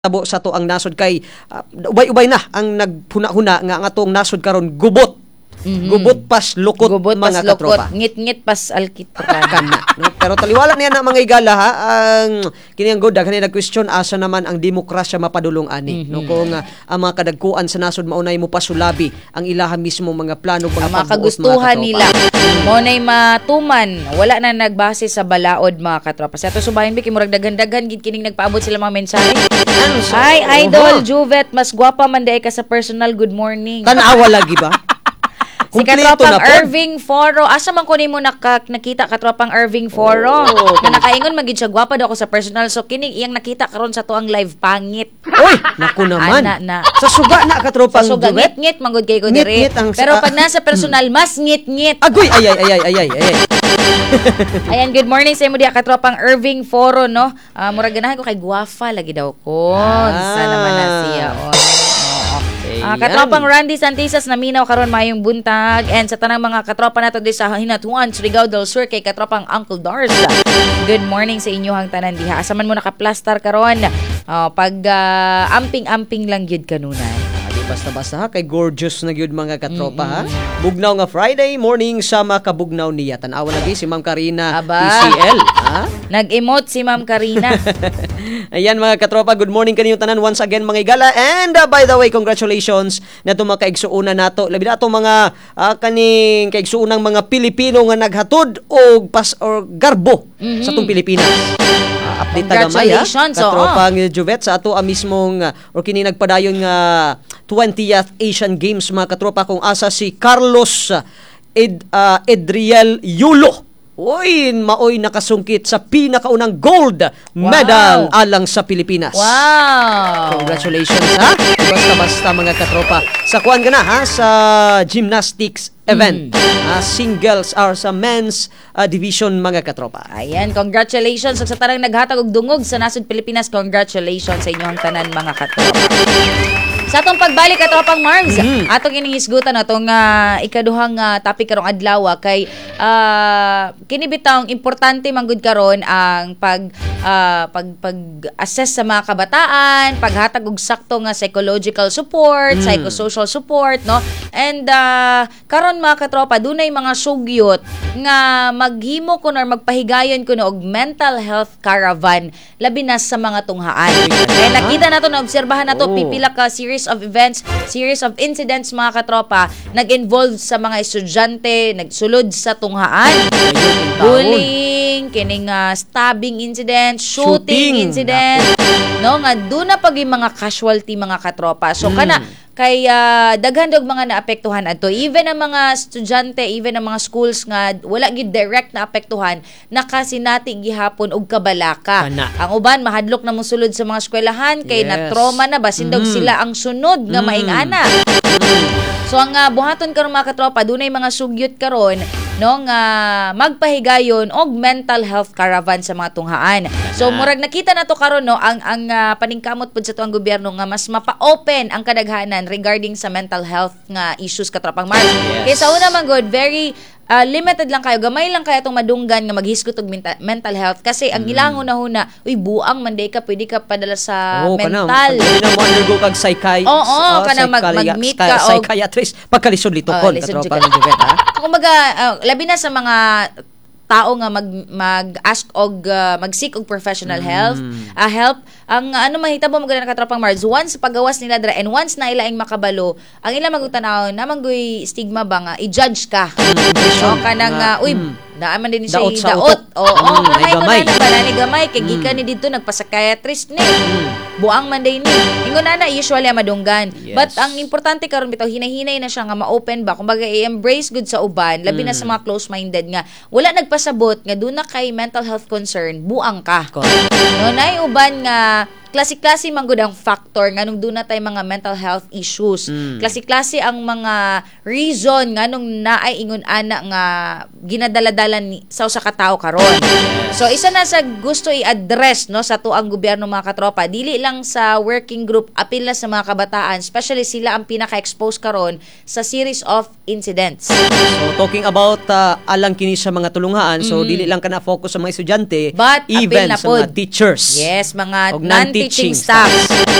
tabo sa to ang nasod kay ubay-ubay na ang nagpuna-huna nga atong nasod karon gubot. Gubot pas lukot Gubot mga pas lukot, katropa. ngit-ngit pas alkitra. Kana, no? Pero taliwala niya na mga igala ha, ang kini ang goda kanina nag-question asa naman ang demokrasya mapadulong ani no kung ang mga kadagkuan sa nasod maunay mo pasulabi ang ilaha mismo mga plano mga Ang mga kagustuhan nila mo nay matuman, wala na nagbase sa balaod mga katropa. Sa ato subahin bi kay murag daghan-daghan gid kining nagpaabot sila mga mensahe. Ay, idol Juvet, mas gwapa man day ka sa personal. Good morning. Tanawa lagi ba? Si katropang Irving Foro. Asa man ko nimo nakita katropang Irving Foro. Na nakaingon magid siya gwapa daw ako sa personal. So kining iyang nakita karon sa tuang live pangit. Oy, naku naman. Na. Sa suga na katropang Sa suga Juvet. ngit-ngit manggod kay ko dire. Pero pag nasa personal mas ngit-ngit. Agoy, ay. Ayan, good morning sa imo diha katropang Irving Foro, no? Murag ganahan ko kay guwafa lagi daw ko. Sana man na siya. Katropang Randy Santisas naminaw karon mayong buntag, and sa tanang mga katropa nato di sa Hinatuan, Surigao del Sur, kay katropang Uncle Darza. Good morning sa inyohang tanan diha. Asa man mo nakaplastar karon? Pag amping-amping lang gyud kanunan. Basta-basta ha, kay gorgeous na gyud mga katropa ha. Bugnaw nga Friday morning sa makabugnaw niya. Tanawa lagi si Ma'am Karina PCL. Ha? Nag-emote si Ma'am Karina. Ayan mga katropa, good morning kaniyong tanan once again mga igala. And by the way, congratulations na itong mga kaigsuunan nato. Labi na itong mga kaning kaigsuunang mga Pilipino nga naghatod o garbo sa itong Pilipinas. Update tagamay ha. Katropang Juvet sa ato mismong or kini nagpadayon nga 20th Asian Games mga katropa kung asa si Carlos Edriel Yulo. Oy, maoy nakasungkit sa pinakaunang gold medal alang sa Pilipinas. Wow! Congratulations ha. Basta-basta mga katropa. Sa kuan gana ha sa gymnastics event. Singles or sa men's division mga katropa. Ayan, congratulations sa tarang naghatag og dungog sa nasod Pilipinas. Congratulations sa inyong tanan mga katropa. Sa atong pagbalik katropang Marms, atong iningisgutan atong ikaduhang topic karong adlaw kay kini bitawng importante manggod karon ang pag-assess sa mga kabataan, paghatag og sakto nga psychological support, psychosocial support, no? And karon mga katropa, dunay mga sugyot nga maghimo kun or magpahigayon kuno og mental health caravan labi na sa mga tunghaan. Kaya nakita nato na obserbahan nato pipila ka series of events, series of incidents mga katropa nag-involve sa mga estudyante, nagsulod sa tunghaan, bullying, kining stabbing incident, shooting incident, no nga doon na pag yung mga casualty mga katropa. So kana kay daghan og mga naapektuhan adto, even ang mga estudyante, even ang mga schools nga wala gid direct na apektuhan, nakasinati gihapon og kabalaka. Ang uban mahadlok na mosulod sa mga eskwelahan kay na trauma na basin daw sila ang sunod nga maing-ana. So ang buhaton karon mga katropa, dunay mga sugyot karon no nga magpahigayon og mental health caravan sa mga tunghaan. So murag nakita na to karon no ang paningkamot pud sa tuang gobyerno nga mas mapa-open ang kadaghanan regarding sa mental health nga issues katropang Mark. Kaya sa una man good, very limited lang kayo, gamay lang kayo itong madunggan nga maghisgot og mental health kasi ang ilang una-una, buang manday ka, pwede ka padala sa mental. Pwede na mo undergo kag kanang mag-meet ka og psychiatrist pagkalisod litokon katropang Juvet ha. Kumbaga labi na sa mga tao nga mag-ask og mag-seek og professional help. Ang mahitabo mo ganang katropang Mars, once pagawas nila dra and once na ilaing makabalo, ang ila magutanaw namang goy stigma ba nga i-judge ka. So kanang daaman din siya daot. Gamay kay gikan ni didto nagpa-psychiatrist ni. Buang man day ni. Ingon na usually madunggan. But ang importante karon bitaw hinay-hinay na siya nga ma-open ba, kumbaga i-embrace good sa uban, labi na sa mga close-minded nga wala nagpasabot nga duna kay mental health concern, buang ka. No, nay uban nga klase-klase man gud ang factor nganong duna tay mga mental health issues. Klase-klase ang mga reason nganong naay ingon ana nga ginadala-dalan sa usa ka tawo karon. So isa na sa gusto i-address no sa tuang gobyerno mga katropa, dili lang sa working group, apila sa mga kabataan, especially sila ang pinaka-expose karon sa series of incidents. So talking about alang kini sa mga tulunghaan, so dili lang kana focus sa mga estudyante, but even sa mga teachers. Yes, mga teaching staff.